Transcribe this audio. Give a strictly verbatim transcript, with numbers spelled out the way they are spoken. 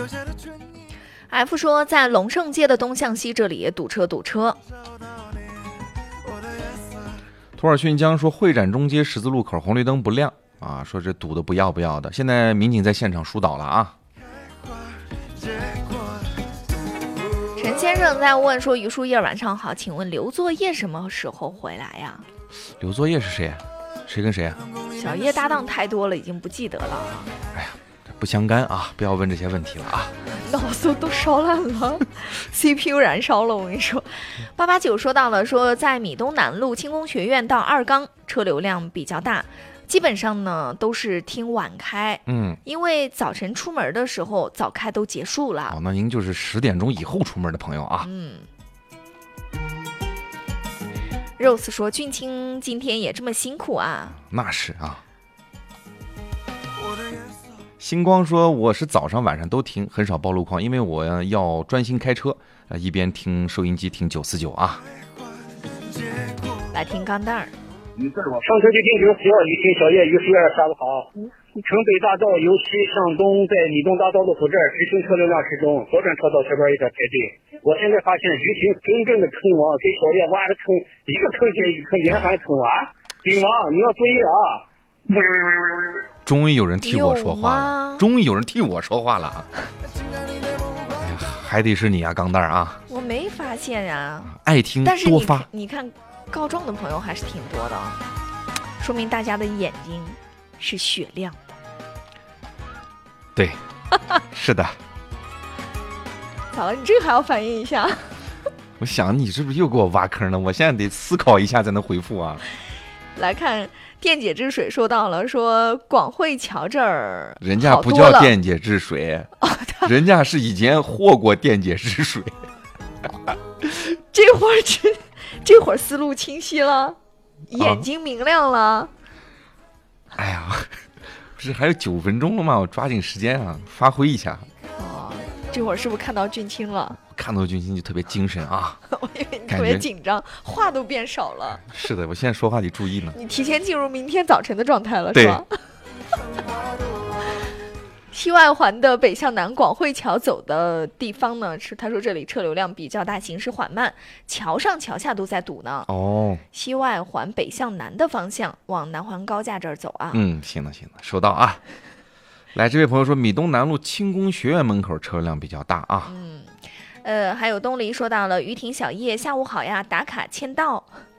F 说，在龙胜街的东向西这里也堵车堵车。 土尔逊江说，会展中街十字路口红绿灯不亮啊，说这堵得不要不要的。现在民警在现场疏导了啊。 陈先生在问说，于树叶晚上好，请问刘作业什么时候回来呀？ 刘作业是谁？谁跟谁啊？ 小叶搭档太多了，已经不记得了。 哎呀，不相干啊，不要问这些问题了啊。 脑子都烧烂了C P U 燃烧了，我跟你说。八八九说到了，说在米东南路轻工学院到二钢车流量比较大，基本上呢都是听晚开， 嗯， 因为早晨出门的时候早开都结束了。 哦，那您就是十点钟以后出门的朋友啊。 嗯。Rose 说，俊清今天也这么辛苦啊？ 那是啊。星光说，我是早上晚上都听，很少报路况，因为我要专心开车，呃，一边听收音机听九四九啊。 来听钢蛋儿。 上车就听九四九，一听小叶于书院，下午好。城北大道由西向东，在米东大道路口这儿直行车流量适中，左转车道这边有点排队。我现在发现于婷真正的坑王给小叶挖的坑，一个坑接一个坑，连环坑完。丁王，你要注意啊！ 终于有人替我说话了，终于有人替我说话了啊！哎呀，还得是你啊，钢蛋儿啊！ 我没发现呀、啊， 爱听但是多发。 你看，告状的朋友还是挺多的，说明大家的眼睛是雪亮的。 对，是的。 咋了？你这个还要反映一下？ 我想你是不是又给我挖坑了？我现在得思考一下才能回复啊。 来看电解质水，说到了，说广汇桥这儿人家不叫电解质水，哦、人家是以前和过电解质水。 这会儿这这会儿思路清晰了，眼睛明亮了。啊、 哎呀，不是还有九分钟了吗？我抓紧时间啊，发挥一下。 哦，这会儿是不是看到俊清了？ 看到俊清就特别精神啊！ 我以为你特别紧张，话都变少了。 是的，我现在说话得注意呢。 你提前进入明天早晨的状态了，是吧？西外环的北向南广汇桥走的地方呢，是他说这里车流量比较大，行驶缓慢，桥上桥下都在堵呢。 哦， 西外环北向南的方向往南环高架这儿走啊。 嗯，行了行了，收到啊。来，这位朋友说，米东南路轻工学院门口车辆比较大啊。 嗯。呃，还有东篱说到了，于婷小叶下午好呀，打卡签到。